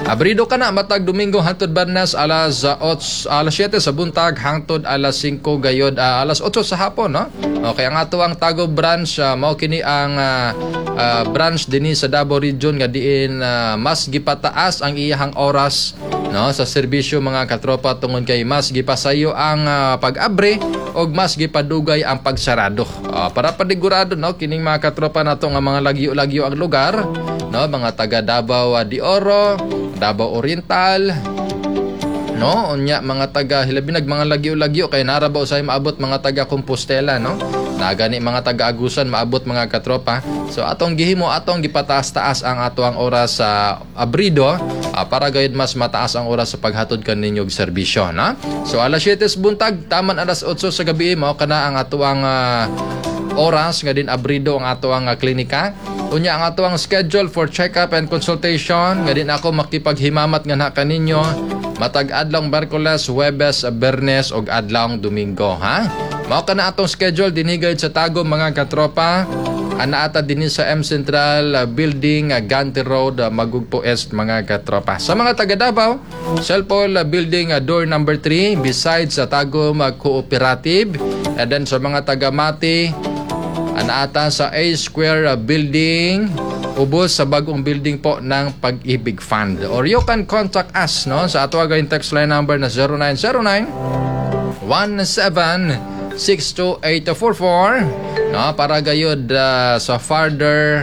Abrido ka na matag Domingo hangtod Bernes alas 7 sa buntag hangtod alas 5 gayod alas 8 sa hapon, no? Okay, ang ato ang Tago branch mao kini ang branch dinhi sa Davao Region nga diin mas gipataas ang iyahang oras, no, sa serbisyo mga katropa tungod kay mas gipasayo ang pag-abre og mas gipadugay ang pagsarado. Para panigurado, no, kining mga katropa nato nga mga lagyo-lagyo ang lugar, no, mga taga Davao de Oro, Davao Oriental, no, unya mga taga hilabinag mga lagyo-lagyo kay narabaw say maabot mga taga Compostela, no, nagani mga taga Agusan maabot mga katropa. So atong gihimo atong gipataas-taas ang ato ang oras sa abrido para gayud mas mataas ang oras sa paghatod kaninyo og serbisyo, na. So alas 7 sa buntag taman alas 8 sa gabi mao kana ang ato ang oras nga din abrido ang ato ang klinika. Unya ang ato ang schedule for check-up and consultation nga din ako makipaghimamat nga na kaninyo matag adlong Miyerkules, Huwebes, Bernes ug adlong Domingo, ha? Mao kana atong schedule dinhigay sa Tago mga katropa. Anaata dinhi sa M Central Building, Gante Road, Magugpo East mga katropa. Sa mga taga Davao, Cellpol Building, door number 3 besides sa Tagum Cooperative. And then sa mga taga Mati, anaata sa A Square Building, ubos sa bagong building po ng Pag-ibig Fund. Or you can contact us, no, sa ato ang text line number na 0909 17 62844, no, para gayud sa further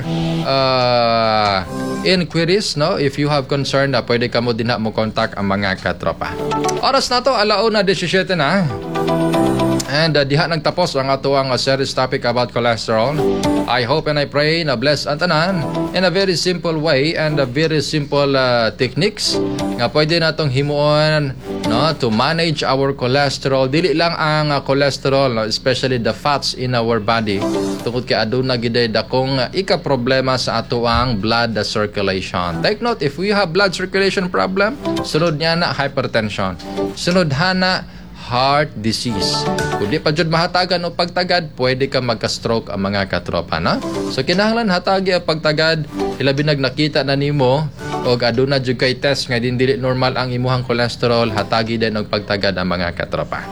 inquiries, no, if you have concern pwede ka mo din na mo contact ang mga katropa. Oras na to 1:17 na. And diha nagtapos ang ato ang series topic about cholesterol. I hope and I pray na bless ang tanan in a very simple way and a very simple techniques nga pwede natong himuon, no, to manage our cholesterol. Dili lang ang cholesterol, no, especially the fats in our body. Tungod kay aduna giday dakong ika-problema sa ato ang blood circulation. Take note, if we have blood circulation problem, sunod niya na hypertension. Sunod hana heart disease. Kung di pa dyan mahatagan o pagtagad, pwede ka magka-stroke ang mga katropa, na. So kinahanglan hatagi ang pagtagad, hilabinag nakita na nimo o aduna jud kay test nga din dili normal ang imuhang cholesterol, hatagi din og pagtagad ang mga katropa.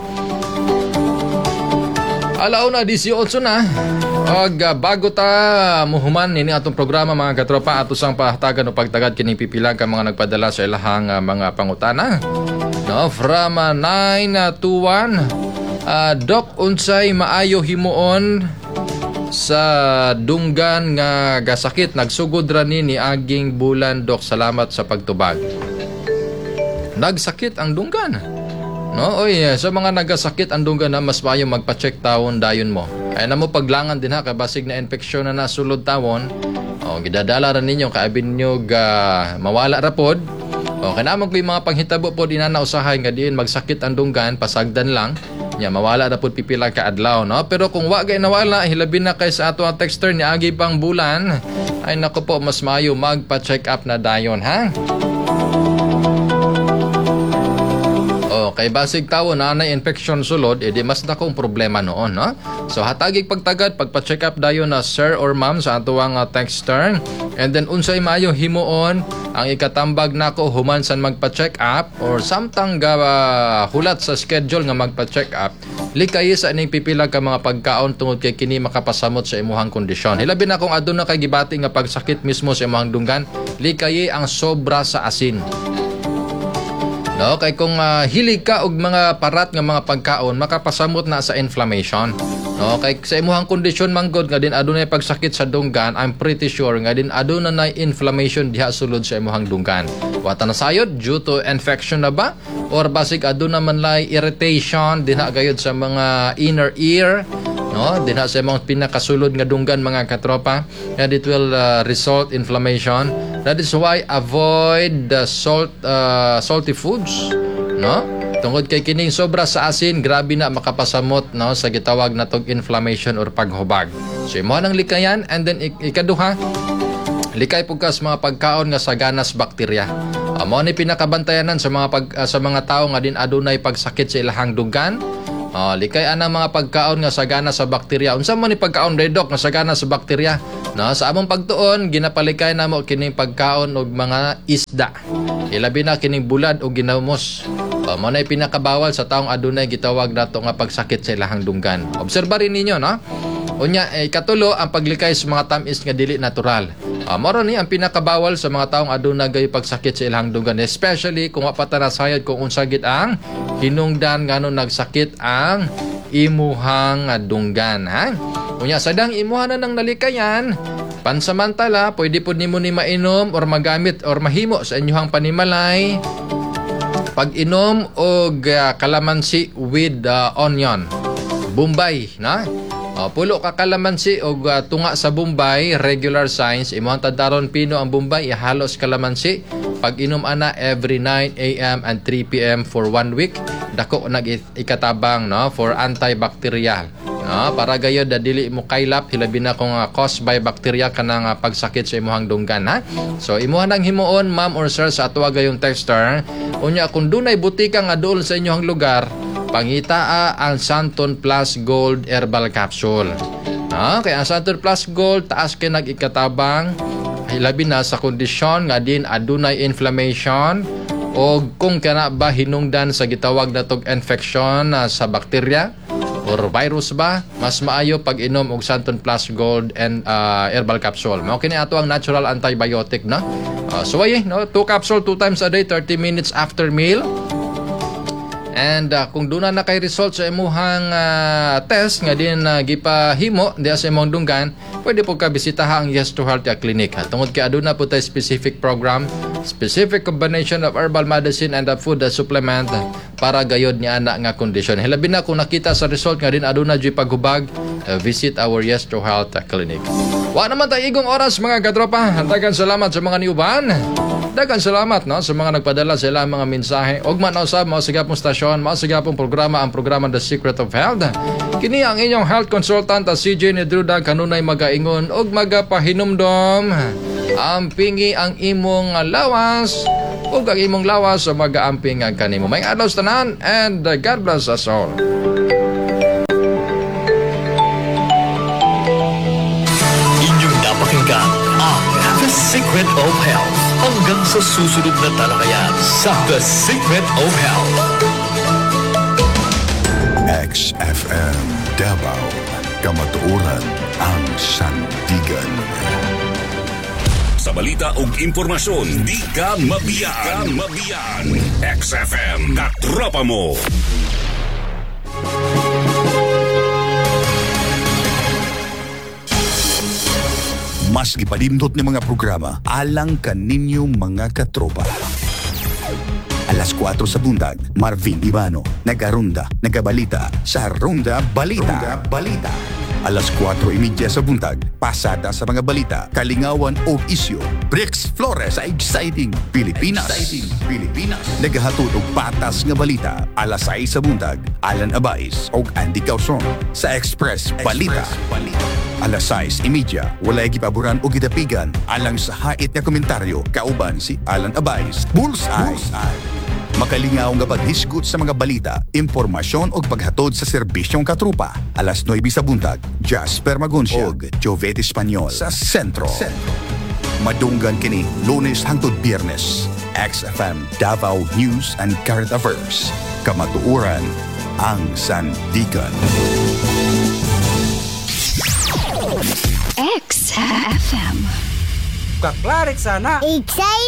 1:18 na. Og bago ta muhuman nini atong programa mga katropa, ato sang pahatagan o pagtagad kini pipilang ka mga nagpadala sa ilahang mga pangutana. No, from 921, Doc, unsay maayo himuon sa dunggan nga gasakit nagsugod ra ni aging bulan, Doc, salamat sa pagtubag. Nagsakit ang dunggan, no, oy, sa mga nagasakit ang dunggan na mas maayo magpa-check tawon dayon mo. Ay na mo paglangan din ha kay basig na infeksyon na nasulod tawon. O gidadala ra ninyo kay abin nyo mawala ra pod. O kanamang ko yung mga panghitabo po di na nausahay nga diin magsakit ang dunggan, pasagdan lang nya mawala na po pipila ka adlaw, no. Pero kung wa gay nawala, hilabi na kay sa ato ang texter ni agi pang bulan, ay nako po mas maayo magpa-check up na dayon, ha. Kay basig tawo na infection sulod, edi mas dakong problema noon, no? So hatagig pagtagad, pagpa-check up dayon na sir or ma'am sa ato ang texter. And then unsay maayo himuon ang ikatambag nako human san magpa-check up or samtang hulat sa schedule nga magpa-check up, likay sa ining pipila ka mga pagkaon tungod kay kini makapasamot sa imuhang kondisyon. Hilabi na kung aduna kay gibati nga pagsakit mismo sa imuhang dunggan, likay ang sobra sa asin. No, kay kung hilig ka og mga parat nga mga pagkaon, makapasamot na sa inflammation. No, kay sa imuhang kondisyon manggod nga din adunay pagsakit sa dunggan, I'm pretty sure nga din aduna na inflammation diha sulod sa imuhang dunggan. Wata na sayod due to infection na ba or basic aduna man lay irritation dinha gayud sa mga inner ear, no, dinha sa imong pinakasulod nga dunggan mga katropa, and it will result inflammation. That is why avoid the salty foods, no? Tungod kay kining sobra sa asin, grabe na makapasamot, no, sa gitawag na tog inflammation or paghubag. So imo nang likayan, and then ikaduha, likay pugkas mga pagkaon nga saganas bakterya. Amo ni pinakabantayanan sa mga tao nga din adunay pagsakit sa ilahang dunggan. Likay anang mga pagkaon nga sagana sa bakterya. Unsa man ni pagkaon redok nga sagana sa bakterya? No, sa among pagtuon ginapalikay namo kining pagkaon og mga isda. Ilabi na kining bulad o ginamos. Mao na pinakabawal sa taong adunay gitawag nato nga pagsakit sa ilahang dunggan. Obserba rin ninyo, no? Unya, katulo ang paglikay sa mga tamis nga dili natural. Mao ni ang pinakabawal sa mga taong aduna gay pagsakit sa ilahang dunggan, especially kung wapata na sayod kung unsa gid ang hinungdan ngano nagsakit ang imuhang dunggan, ha? Unya, sadang imuhan na ng nalikayan, pansamantala pwede pud nimo ni mainom or magamit or mahimo sa inyong panimalay pag-inom og kalamansi with onion. Bombay, na? Pulo ka kalamansi o tunga sa Bombay, regular signs. Imuhang tadaron pino ang Bombay, ihalos kalamansi. Pag-inom ana every 9 a.m. and 3 p.m. for 1 week. Dako nag-ikatabang, no, for antibacterial. No, para gayod dili mo kaylap hilabi na kung caused by bacteria kanang pagsakit sa imuhang dunggan, ha. So imuhan ang himuon, ma'am or sir, sa atuwa gayong texter. Unya kung dunay butika nga dool sa inyong lugar, pangitaa ang Santon Plus Gold Herbal Capsule. Kaya ang Santon Plus Gold taas kay nag-ikatabang hilabi na sa kondisyon nga din adunay inflammation o kung kana ba hinungdan sa gitawag natog infection sa bakterya or virus ba, mas maayo pag inom og Santon Plus Gold and Herbal Capsule. Mao kini ato ang natural antibiotic, no? So no, 2 capsule 2 times a day, 30 minutes after meal. And kung doon na kay result sa imuhang test nga din gipahimo diya sa imong dunggan, pwede po ka bisitaha ang Yes to Health Clinic. Tungod kay aduna po tay specific program, specific combination of herbal medicine and food supplement para gayod ni ana nga kondisyon. Hilabi na kung nakita sa result nga din aduna jud paghubag, visit our Yes to Health Clinic. Wa naman tayo igong oras mga katropa. Daghang salamat sa mga niuban. Daghang salamat, no, sa mga nagpadala sa ilang mga mensahe. Og man usab mao sa gapong stasyon, mao sa gapong programa ang programa The Secret of Health. Kini ang inyong health consultant CJ Nedruda kanunay magaingon og magapahinumdom. Ampingi ang imong lawas ug ang imong lawas sa magaamping ang kanimo. May adlaw sa tanan and God bless us all. Inyong napakinggan ang The Secret of Health. Hanggang sa susunod na talakayan sa The Secret of Health. XFM Davao, kamatuoran ang sandigan. Sa balita ug impormasyon, di ka mabiyaan. XFM, katropa mo. Mas gipadindot ni mga programa alang kaninyong mga katropa. Alas 4 sa bundag, Marvin Ibano, nagabalita sa Ronda Balita. Alas 4:30 sa buntag, pasada sa mga balita, kalingawan o isyu. Brix Flores sa Exciting Pilipinas. Nagahatod og patas nga balita. Alas 6 sa buntag, Alan Abais o Andy Causon sa Express Balita. Alas 6:30, walay gipaboran o gidapigan alang sa hait nga komentaryo kauban si Alan Abais. Bullseye. Makalingaw nga paghisgot sa mga balita, impormasyon o paghatod sa serbisyong katrupa. Alas 9 sa buntag, Jasper Magoncia og Jovet Espanyol sa Sentro. Madunggan kini Lunes hangtod Biyernes. XFM Davao News and Current Affairs. Kamatuoran ang sandigan. XFM. Kaklarit sana. Exciting!